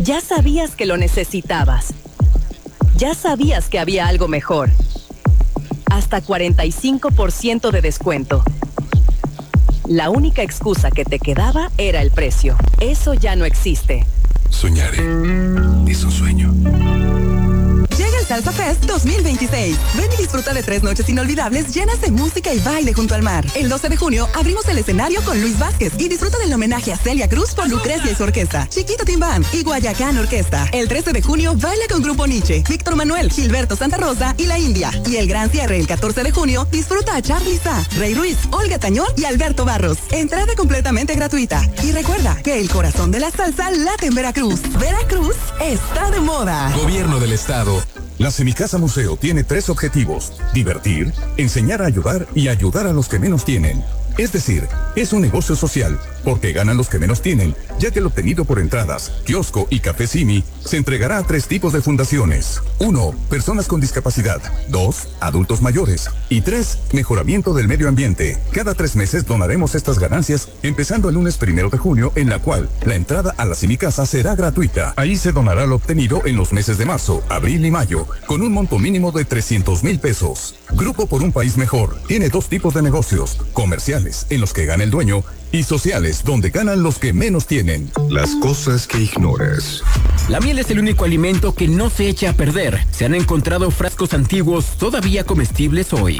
Ya sabías que lo necesitabas. Ya sabías que había algo mejor. Hasta 45% de descuento. La única excusa que te quedaba era el precio. Eso ya no existe. Soñaré. Es un sueño. Llega el Salsa Fest 2026. Ven y disfruta de 3 noches inolvidables llenas de música y baile junto al mar. El 12 de junio abrimos el escenario con Luis Vázquez y disfruta del homenaje a Celia Cruz por Lucrecia y su orquesta, Chiquito Tim Band y Guayacán Orquesta. El 13 de junio baila con Grupo Nietzsche, Víctor Manuel, Gilberto Santa Rosa y La India. Y el gran cierre el 14 de junio disfruta a Charly Sa, Rey Ruiz, Olga Tañón y Alberto Barros. Entrada completamente gratuita. Y recuerda que el corazón de la salsa late en Veracruz. Veracruz está de moda. Gobierno del Estado. La Semicasa Museo tiene 3 objetivos: divertir, enseñar a ayudar y ayudar a los que menos tienen. Es decir, es un negocio social, porque ganan los que menos tienen, ya que el obtenido por entradas, kiosco y café Simi se entregará a 3 tipos de fundaciones. 1. Personas con discapacidad. 2. Adultos mayores. Y 3. Mejoramiento del medio ambiente. Cada 3 meses donaremos estas ganancias, empezando el lunes 1 de junio, en la cual la entrada a la Semicasa será gratuita. Ahí se donará lo obtenido en los meses de marzo, abril y mayo, con un monto mínimo de 300,000 pesos. Grupo por un País Mejor tiene 2 tipos de negocios: comerciales, en los que gana el dueño, y sociales, donde ganan los que menos tienen. Las cosas que ignoras. La miel es el único alimento que no se echa a perder. Se han encontrado frascos antiguos todavía comestibles hoy.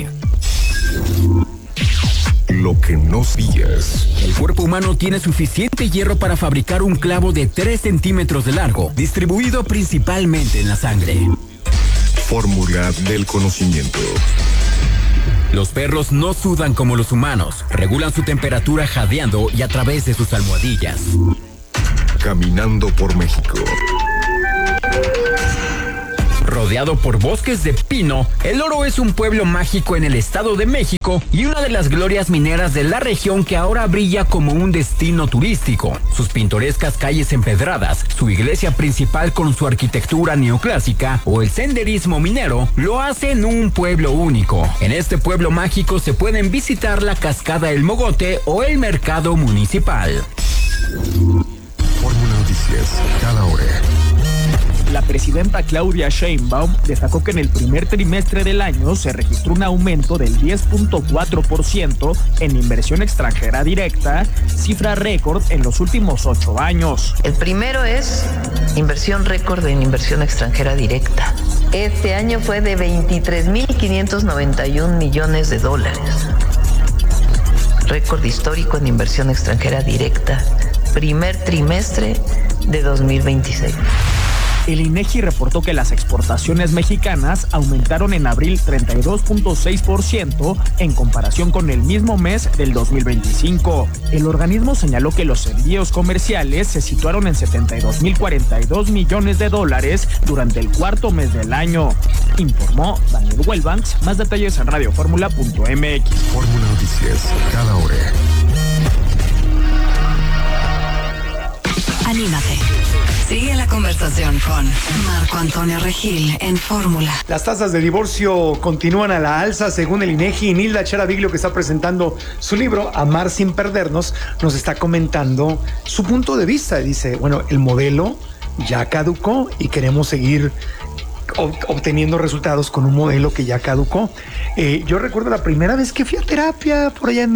Lo que no sabías. El cuerpo humano tiene suficiente hierro para fabricar un clavo de 3 centímetros de largo, distribuido principalmente en la sangre. Fórmula del conocimiento. Los perros no sudan como los humanos. Regulan su temperatura jadeando y a través de sus almohadillas. Caminando por México. Rodeado por bosques de pino, El Oro es un pueblo mágico en el Estado de México y una de las glorias mineras de la región que ahora brilla como un destino turístico. Sus pintorescas calles empedradas, su iglesia principal con su arquitectura neoclásica o el senderismo minero lo hacen un pueblo único. En este pueblo mágico se pueden visitar la cascada El Mogote o el mercado municipal. Fórmula Noticias, cada hora. La presidenta Claudia Sheinbaum destacó que en el primer trimestre del año se registró un aumento del 10.4% en inversión extranjera directa, cifra récord en los últimos 8 años. El primero es inversión récord en inversión extranjera directa. Este año fue de 23.591 millones de dólares. Récord histórico en inversión extranjera directa. Primer trimestre de 2026. El INEGI reportó que las exportaciones mexicanas aumentaron en abril 32.6% en comparación con el mismo mes del 2025. El organismo señaló que los envíos comerciales se situaron en 72.042 millones de dólares durante el cuarto mes del año. Informó Daniel Wellbanks. Más detalles en radioformula.mx. Fórmula Noticias, cada hora. Anímate. Sigue la conversación con Marco Antonio Regil en Fórmula. Las tasas de divorcio continúan a la alza según el INEGI. Nilda Charaviglio, que está presentando su libro Amar sin perdernos, nos está comentando su punto de vista. Dice, bueno, el modelo ya caducó y queremos seguir obteniendo resultados con un modelo que ya caducó. Yo recuerdo la primera vez que fui a terapia por allá en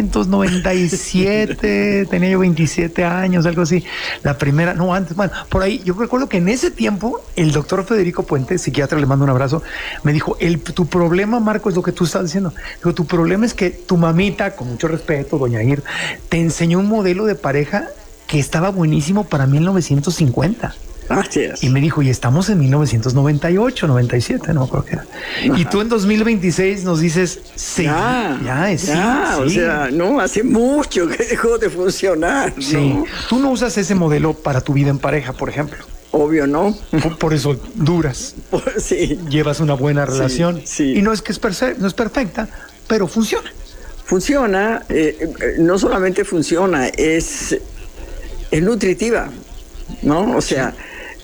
1997, tenía yo 27 años, algo así. La primera, no antes, bueno, por ahí. Yo recuerdo que en ese tiempo el doctor Federico Puente, psiquiatra, le mando un abrazo, me dijo, tu problema, Marco, es lo que tú estás diciendo. Digo, tu problema es que tu mamita, con mucho respeto, doña Ir, te enseñó un modelo de pareja que estaba buenísimo para 1950. Así es. Y me dijo, y estamos en 1998, 97, no creo que era. Ajá. Y tú en 2026 nos dices, sí, o sea, no, hace mucho que dejó de funcionar. Sí. ¿No? Tú no usas ese modelo para tu vida en pareja, por ejemplo. Obvio, ¿no? Por eso duras. Sí. Llevas una buena relación. Sí. Y no es que no es perfecta, pero funciona. Funciona, no solamente funciona, es nutritiva, ¿no? O sea,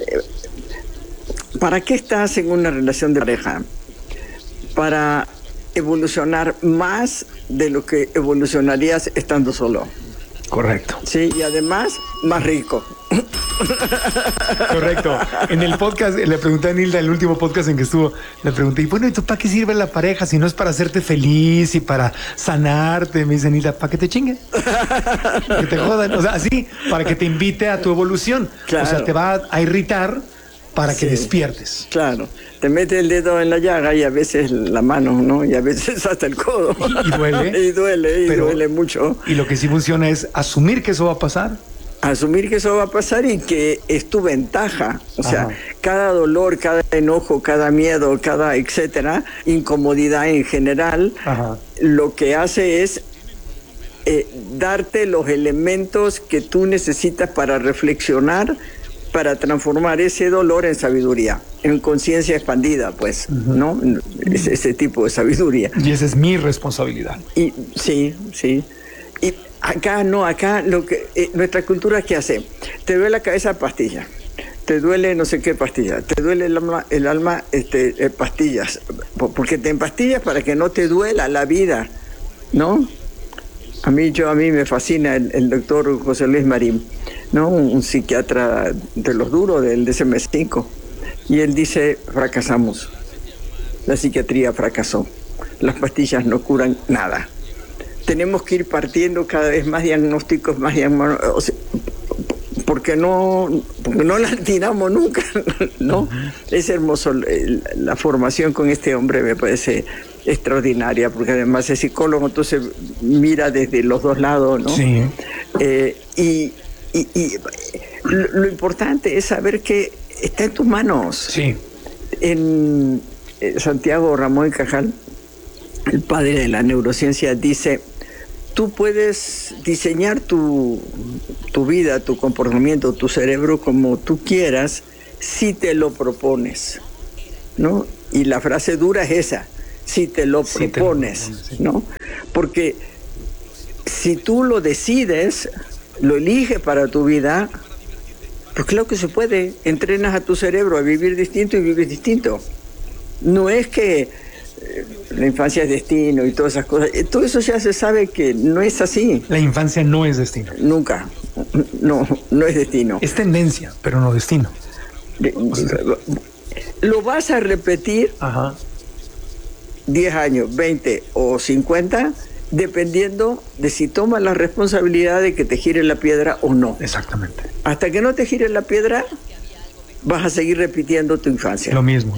¿para qué estás en una relación de pareja? Para evolucionar más de lo que evolucionarías estando solo. Correcto. Sí, y además, más rico. Correcto. En el podcast, le pregunté a Nilda, el último podcast en que estuvo, le pregunté, bueno, ¿y tú para qué sirve la pareja si no es para hacerte feliz y para sanarte? Me dice Nilda, para que te chinguen, que te jodan, o sea, así, para que te invite a tu evolución. Claro. O sea, te va a irritar para que despiertes. Claro, te mete el dedo en la llaga y a veces la mano, ¿no? Y a veces hasta el codo. Y duele. y duele mucho. Y lo que sí funciona es asumir que eso va a pasar. Asumir que eso va a pasar y que es tu ventaja. O sea, cada dolor, cada enojo, cada miedo, cada etcétera, incomodidad en general, lo que hace es darte los elementos que tú necesitas para reflexionar, para transformar ese dolor en sabiduría, en conciencia expandida, pues, ¿no? Ese tipo de sabiduría. Y esa es mi responsabilidad. Y sí. Y acá lo que nuestra cultura, ¿qué hace? Te duele la cabeza, pastilla. Te duele no sé qué, pastilla. Te duele el alma, pastillas. Porque te empastillas para que no te duela la vida, ¿no? A mí me fascina el doctor José Luis Marín, ¿no? Un psiquiatra de los duros del DSM-5. Y él dice, fracasamos. La psiquiatría fracasó. Las pastillas no curan nada. Tenemos que ir partiendo cada vez más diagnósticos, o sea, porque no la tiramos nunca, ¿no? Es hermoso. La formación con este hombre me parece extraordinaria, porque además es psicólogo, entonces mira desde los dos lados, ¿no? Sí. Y lo importante es saber que está en tus manos. Sí. En Santiago Ramón y Cajal, el padre de la neurociencia, dice: tú puedes diseñar tu vida, tu comportamiento, tu cerebro como tú quieras si te lo propones, ¿no? Y la frase dura es esa: si te lo propones, ¿no? Porque si tú lo decides, lo eliges para tu vida, pues claro que se puede. Entrenas a tu cerebro a vivir distinto y vives distinto. No es que la infancia es destino y todas esas cosas. Todo eso ya se sabe que no es así. La infancia no es destino. Nunca. No es destino. Es tendencia, pero no destino. Lo vas a repetir 10 años, 20 o 50, dependiendo de si tomas la responsabilidad de que te gire la piedra o no. Exactamente. Hasta que no te gire la piedra, vas a seguir repitiendo tu infancia. Lo mismo.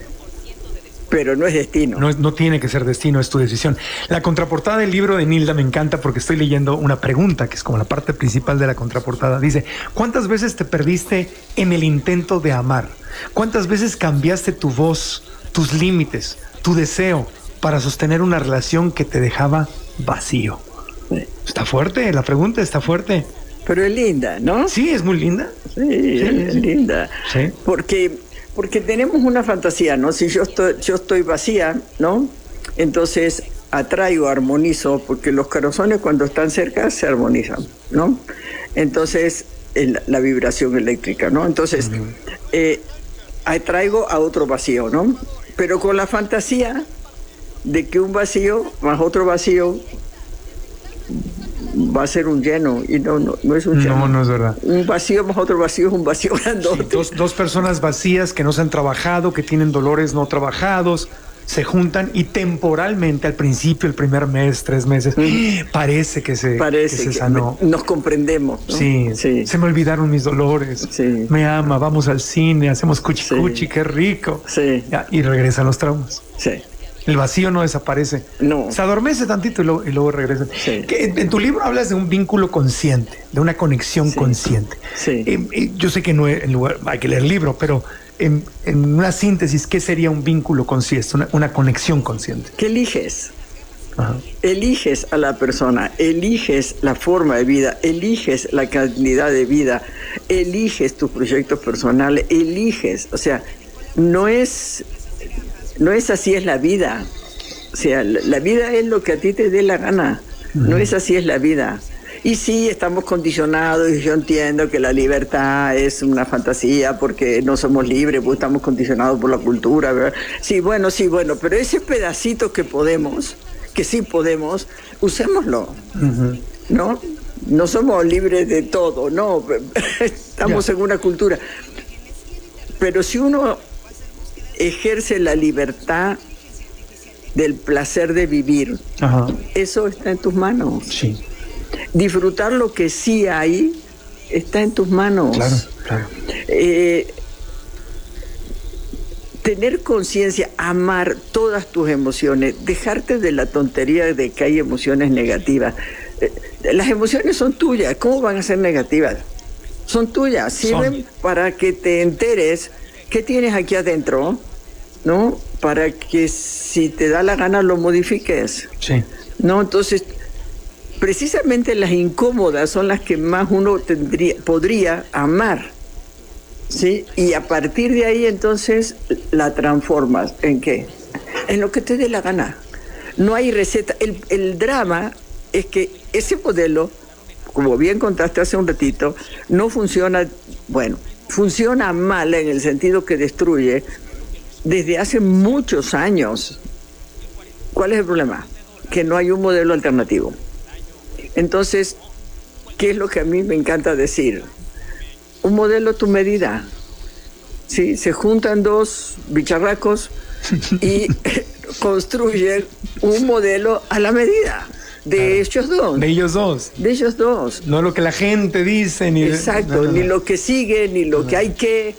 Pero no es destino. No tiene que ser destino, es tu decisión. La contraportada del libro de Nilda me encanta porque estoy leyendo una pregunta que es como la parte principal de la contraportada. Dice: ¿cuántas veces te perdiste en el intento de amar? ¿Cuántas veces cambiaste tu voz, tus límites, tu deseo para sostener una relación que te dejaba vacío? Sí. Está fuerte, la pregunta está fuerte. Pero es linda, ¿no? Sí, es muy linda. Sí, es linda. Sí. Porque tenemos una fantasía, ¿no? Si yo estoy vacía, ¿no? Entonces atraigo, armonizo, porque los corazones cuando están cerca se armonizan, ¿no? Entonces, la vibración eléctrica, ¿no? Entonces, atraigo a otro vacío, ¿no? Pero con la fantasía de que un vacío más otro vacío va a ser un lleno, y no es un lleno. No es verdad. Un vacío más otro vacío es un vacío grandote. Sí, dos personas vacías que no se han trabajado, que tienen dolores no trabajados, se juntan y temporalmente, al principio, el primer mes, 3 meses, parece que se sanó. Nos comprendemos, ¿no? Sí, se me olvidaron mis dolores. Sí. Me ama, vamos al cine, hacemos cuchi, qué rico. Sí. Ya, y regresan los traumas. Sí. El vacío no desaparece. No. Se adormece tantito y luego regresa. Sí. En tu libro hablas de un vínculo consciente, de una conexión consciente. Sí. Yo sé que no es, en lugar, hay que leer el libro, pero en una síntesis, ¿qué sería un vínculo consciente, una conexión consciente? ¿Qué eliges? Eliges a la persona, eliges la forma de vida, eliges la cantidad de vida, eliges tus proyectos personales, eliges. O sea, no es así es la vida. O sea, la vida es lo que a ti te dé la gana. No es así es la vida. Y sí, estamos condicionados, y yo entiendo que la libertad es una fantasía porque no somos libres, porque estamos condicionados por la cultura, ¿verdad? Sí, bueno, pero ese pedacito que sí podemos, usémoslo, ¿no? no somos libres de todo, no, estamos en una cultura. Pero si uno ejerce la libertad del placer de vivir, eso está en tus manos. Sí. Disfrutar lo que sí hay está en tus manos. Claro, claro. Tener conciencia, amar todas tus emociones, dejarte de la tontería de que hay emociones negativas. Las emociones son tuyas, ¿cómo van a ser negativas? Son tuyas, sirven para que te enteres qué tienes aquí adentro, ¿no? Para que si te da la gana lo modifiques. Sí. ¿No? Entonces, precisamente las incómodas son las que más uno podría amar. ¿Sí? Y a partir de ahí entonces la transformas. ¿En qué? En lo que te dé la gana. No hay receta. El drama es que ese modelo, como bien contaste hace un ratito, no funciona, bueno, funciona mal en el sentido que destruye desde hace muchos años. ¿Cuál es el problema? Que no hay un modelo alternativo. Entonces, ¿qué es lo que a mí me encanta decir? Un modelo a tu medida. ¿Sí? Se juntan dos bicharracos y construyen un modelo a la medida de ellos dos. De ellos dos. De ellos dos. No lo que la gente dice, ni... Exacto, ni lo que sigue, ni lo que hay que...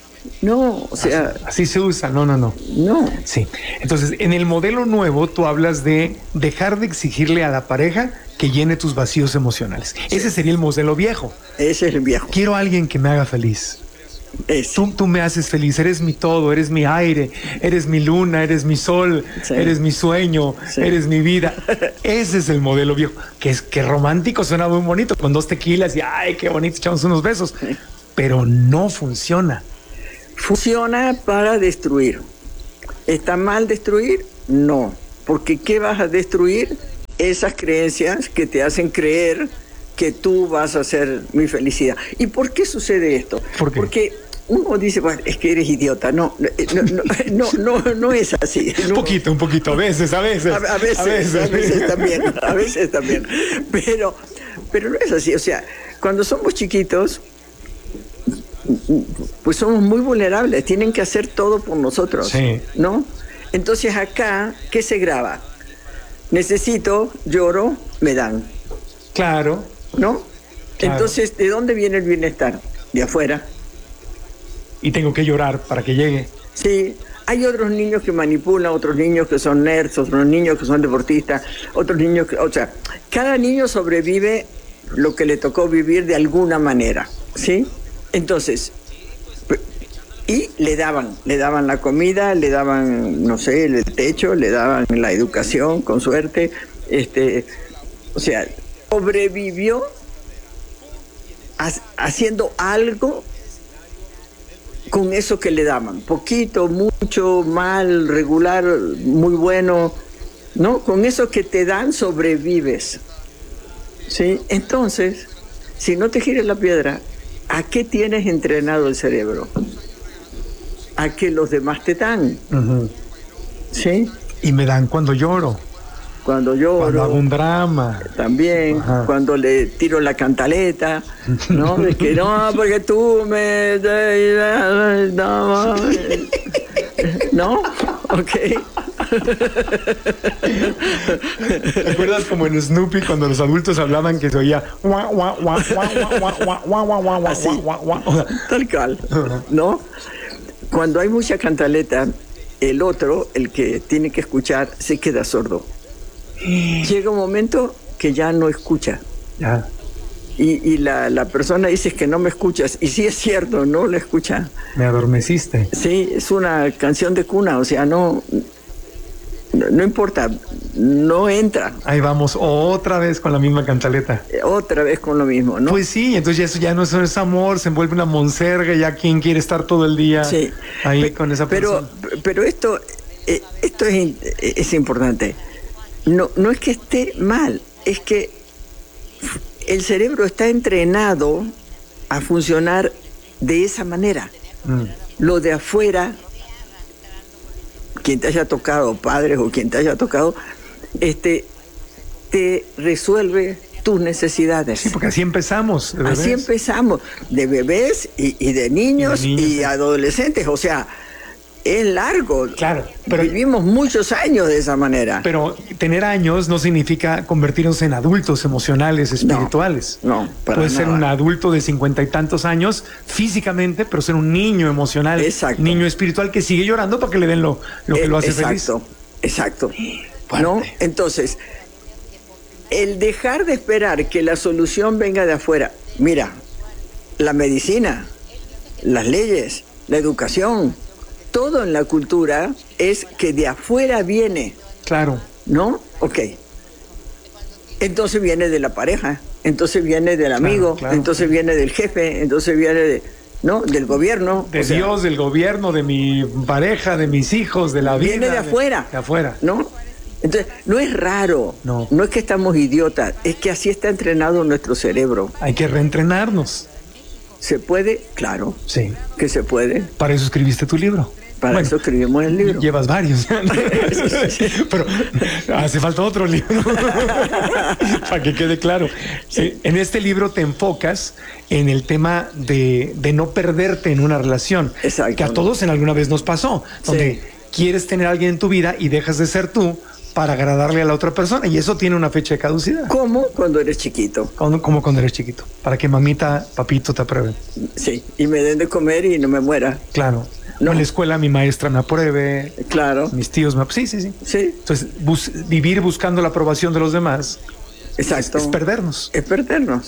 No, o sea... Así se usa, no. No. Sí. Entonces, en el modelo nuevo, tú hablas de dejar de exigirle a la pareja que llene tus vacíos emocionales. Sí. Ese sería el modelo viejo. Ese es el viejo. Quiero a alguien que me haga feliz. Tú me haces feliz, eres mi todo, eres mi aire, eres mi luna, eres mi sol, eres mi sueño, eres mi vida. Ese es el modelo viejo. Que romántico, suena muy bonito, con 2 tequilas y ¡ay, qué bonito! Echamos unos besos. Pero no funciona. Funciona para destruir. ¿Está mal destruir? No. Porque ¿qué vas a destruir? Esas creencias que te hacen creer que tú vas a ser mi felicidad. ¿Y por qué sucede esto? ¿Por qué? Porque uno dice, bueno, es que eres idiota. No es así. No. Un poquito, a veces también. Pero no es así. O sea, cuando somos chiquitos, pues somos muy vulnerables. Tienen que hacer todo por nosotros, ¿no? Entonces acá, ¿qué se graba? Necesito, lloro, me dan. Claro. ¿No? Claro. Entonces, ¿de dónde viene el bienestar? De afuera. Y tengo que llorar para que llegue. Sí. Hay otros niños que manipulan, otros niños que son nerds, otros niños que son deportistas, otros niños que... O sea, cada niño sobrevive lo que le tocó vivir de alguna manera, ¿sí? Entonces, y le daban la comida, le daban, no sé, el techo, le daban la educación, con suerte, o sea, sobrevivió haciendo algo con eso que le daban, poquito, mucho, mal, regular, muy bueno, ¿no? Con eso que te dan sobrevives, ¿sí? Entonces, si no te gires la piedra, ¿a qué tienes entrenado el cerebro? A que los demás te dan. ¿Sí? Y me dan cuando lloro. Cuando hago un drama. También. Cuando le tiro la cantaleta. ¿No? De que no, porque tú me... ¿No? Ok. ¿Te acuerdas como en Snoopy cuando los adultos hablaban que se oía así, tal cual, ¿no? Cuando hay mucha cantaleta, el otro, el que tiene que escuchar, se queda sordo. Llega un momento que ya no escucha. Y la persona dice que no me escuchas. Y sí es cierto, no la escucha. Me adormeciste. Sí, es una canción de cuna, o sea, no importa, no entra. Ahí vamos, otra vez con la misma cantaleta. Otra vez con lo mismo, ¿no? Pues sí, entonces eso ya no es amor, se envuelve una monserga, ya quien quiere estar todo el día ahí con esa persona. Pero esto es importante. No es que esté mal, es que el cerebro está entrenado a funcionar de esa manera. Lo de afuera, quien te haya tocado, padres o quien te haya tocado, te resuelve tus necesidades. Sí, porque así empezamos. De bebés. Así empezamos, de bebés y de niños y adolescentes. O sea, es largo. Claro, pero vivimos muchos años de esa manera. Pero tener años no significa convertirnos en adultos emocionales, espirituales. No, para puede ser nada. un adulto de 50 y tantos años físicamente, pero ser un niño emocional, Exacto. niño espiritual que sigue llorando para que le den lo que lo hace feliz. Exacto. ¿No? Entonces, el dejar de esperar que la solución venga de afuera. Mira, la medicina, las leyes, la educación, todo en la cultura es que de afuera viene. Claro. ¿No? Ok. Entonces viene de la pareja, entonces viene del amigo, claro. entonces viene del jefe, entonces viene del gobierno. De Dios, del gobierno, de mi pareja, de mis hijos, de la vida. Viene de afuera. De afuera. ¿No? Entonces, no es raro, no es que estamos idiotas, es que así está entrenado nuestro cerebro. Hay que reentrenarnos. ¿Se puede? Claro. Sí. Que se puede. Para eso escribiste tu libro. Para eso escribimos el libro. Llevas varios. Pero hace falta otro libro. Para que quede claro. En este libro te enfocas en el tema de no perderte en una relación. Exacto. Que a todos en alguna vez nos pasó. Donde quieres tener a alguien en tu vida y dejas de ser tú para agradarle a la otra persona. Y eso tiene una fecha de caducidad. ¿Cómo? Cuando eres chiquito. Como cuando eres chiquito. Para que mamita, papito te aprueben. Sí. Y me den de comer y no me muera. Claro. No. En la escuela mi maestra me apruebe. Claro. Mis tíos me aprueben. Sí. Entonces, vivir buscando la aprobación de los demás. Exacto. Es perdernos. Es perdernos.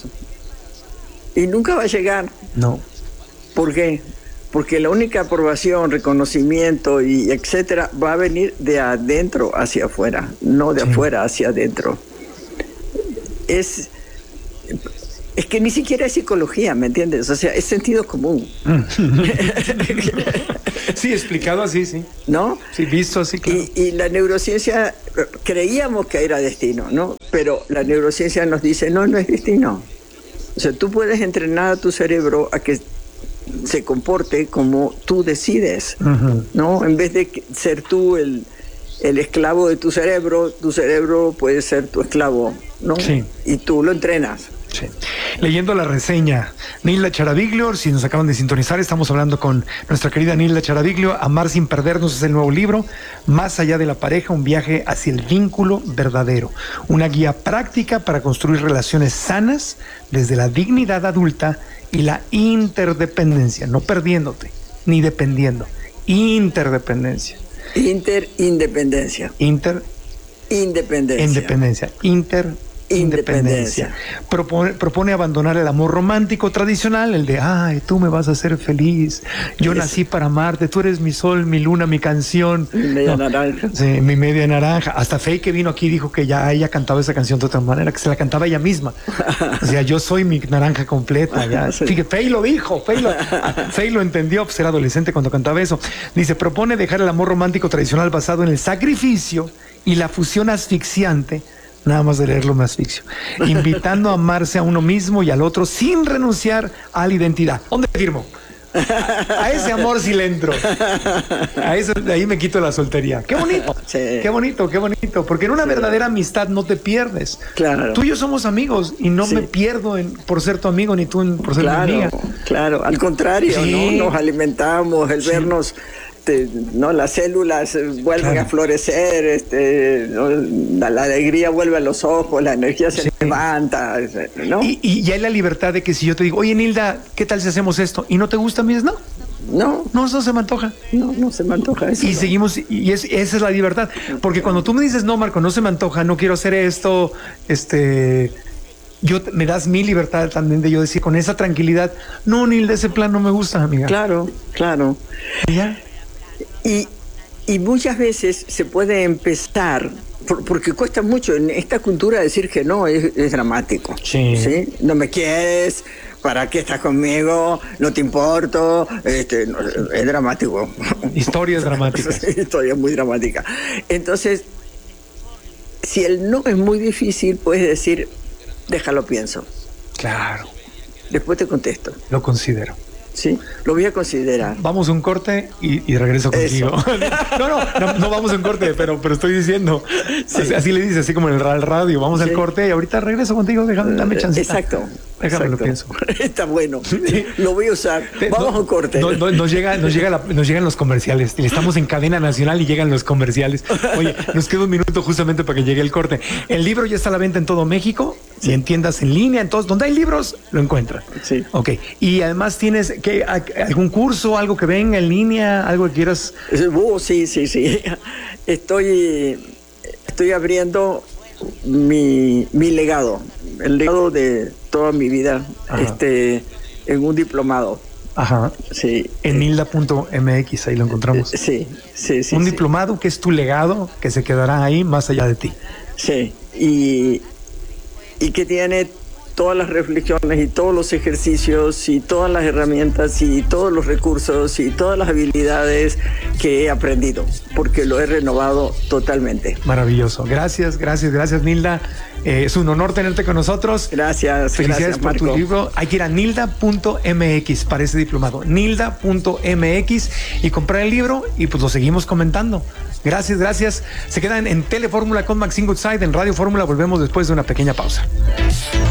Y nunca va a llegar. No. ¿Por qué? Porque la única aprobación, reconocimiento y etcétera va a venir de adentro hacia afuera, no de afuera hacia adentro. Es que ni siquiera es psicología, ¿me entiendes? O sea, es sentido común. Sí, explicado así, sí. ¿No? Sí, visto así, claro. Y la neurociencia, creíamos que era destino, ¿no? Pero la neurociencia nos dice, no es destino. O sea, tú puedes entrenar a tu cerebro a que se comporte como tú decides, ¿no? En vez de ser tú el esclavo de tu cerebro puede ser tu esclavo, ¿no? Sí. Y tú lo entrenas. Sí. Leyendo la reseña, Nilda Charaviglio, si nos acaban de sintonizar, estamos hablando con nuestra querida Nilda Charaviglio. Amar sin perdernos es el nuevo libro, Más allá de la pareja, un viaje hacia el vínculo verdadero. Una guía práctica para construir relaciones sanas desde la dignidad adulta y la interdependencia, no perdiéndote, ni dependiendo. Interdependencia. Independencia. Independencia. Propone abandonar el amor romántico tradicional, el de, ay, tú me vas a hacer feliz, yo nací para amarte, tú eres mi sol, mi luna, mi canción. Mi media naranja. Sí, mi media naranja. Hasta Faye, que vino aquí, dijo que ya ella cantaba esa canción de otra manera, que se la cantaba ella misma. O sea, yo soy mi naranja completa. Ya. Fíjate, Faye lo dijo, Faye lo entendió, pues era adolescente cuando cantaba eso. Dice, propone dejar el amor romántico tradicional basado en el sacrificio y la fusión asfixiante. Nada más de leerlo me asfixio. Invitando a amarse a uno mismo y al otro sin renunciar a la identidad. ¿Dónde firmo? A ese amor sí le entro. De ahí me quito la soltería. Qué bonito. Sí. Qué bonito. Porque en una verdadera amistad no te pierdes. Claro. Tú y yo somos amigos y no me pierdo por ser tu amigo ni tú por ser mi amiga. Claro, al contrario, ¿no? Nos alimentamos, el vernos. ¿No? Las células vuelven a florecer, ¿no? La alegría vuelve a los ojos, la energía se levanta, ¿no? Y ya hay la libertad de que si yo te digo, oye, Nilda, ¿qué tal si hacemos esto? ¿Y no te gusta? Me dices, no se me antoja. No se me antoja eso. Y seguimos, y esa es la libertad. Porque cuando tú me dices, no, Marco, no se me antoja, no quiero hacer esto, me das mi libertad también de yo decir con esa tranquilidad, no, Nilda, ese plan no me gusta, amiga. Claro. ¿Ya? Y muchas veces se puede empezar, porque cuesta mucho en esta cultura decir que no, es dramático. Sí. No me quieres, ¿para qué estás conmigo? No te importo. Es dramático. Historias dramáticas. Historia muy dramática. Entonces, si el no es muy difícil, puedes decir, déjalo pienso. Claro. Después te contesto. Lo considero. Sí, lo voy a considerar. Vamos a un corte y regreso contigo. No vamos a un corte, pero estoy diciendo, sí. Así le dice, así como en el radio, vamos al corte y ahorita regreso contigo, dame chancita. Déjame lo pienso. Está bueno, lo voy a usar. Vamos a un corte. Nos llegan los comerciales, estamos en cadena nacional y llegan los comerciales. Oye, nos queda un minuto justamente para que llegue el corte. El libro ya está a la venta en todo México, y en tiendas en línea, en todos, donde hay libros, lo encuentran. Sí. Ok, y además tienes algún curso, algo que venga en línea, algo que quieras. Sí. Estoy abriendo mi legado, el legado de toda mi vida, en un diplomado. Ajá. Sí. En nilda.mx, ahí lo encontramos. Sí. Un diplomado que es tu legado, que se quedará ahí más allá de ti. Sí, y que tiene todas las reflexiones y todos los ejercicios y todas las herramientas y todos los recursos y todas las habilidades que he aprendido, porque lo he renovado totalmente. Maravilloso. Gracias, Nilda. Es un honor tenerte con nosotros. Gracias. Felicidades por tu libro. Hay que ir a nilda.mx para ese diplomado. Nilda.mx y comprar el libro y pues lo seguimos comentando. Gracias. Se quedan en Telefórmula con Maxine Goodside, en Radio Fórmula. Volvemos después de una pequeña pausa.